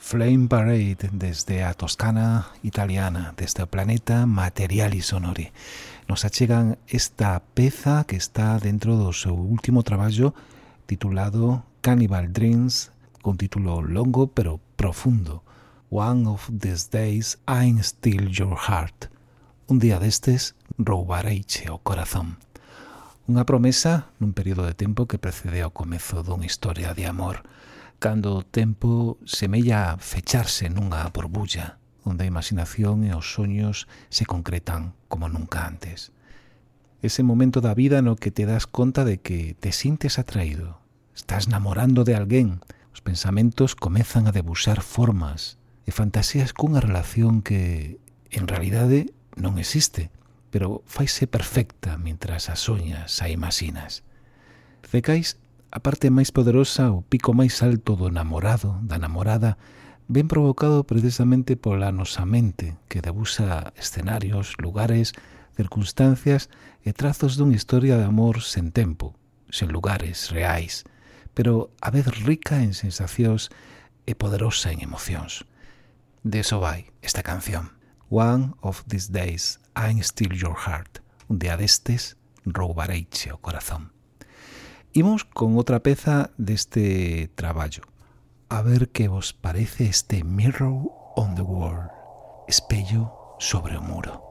Flame Parade desde a Toscana italiana, desde o planeta Materiali Sonori. Nos achegan esta peza que está dentro do seu último traballo titulado Cannibal Dreams, con título longo pero profundo. One of these days I'll steal your heart. Un día destes roubareiche o corazón. Unha promesa nun período de tempo que precede ao comezo dunha historia de amor, cando o tempo semella fecharse nunha burbulla, onde a imaginación e os soños se concretan como nunca antes. Ese momento da vida no que te das conta de que te sintes atraído, estás namorando de alguén, os pensamentos comezan a debuxar formas e fantasías cunha relación que, en realidade, non existe, pero faise perfecta mentras a soñas, a imaginas. Cecais, a parte máis poderosa, o pico máis alto do namorado, da namorada, ben provocado precisamente pola nosa mente, que debuxa escenarios, lugares, circunstancias e trazos dunha historia de amor sen tempo, sen lugares reais, pero a vez rica en sensacións e poderosa en emocións. De eso vai esta canción. One of these days I'll steal your heart. Un día destes roubareiche o corazón. Imos con outra peza deste traballo. A ver que vos parece este Mirror on the Wall, espello sobre o muro.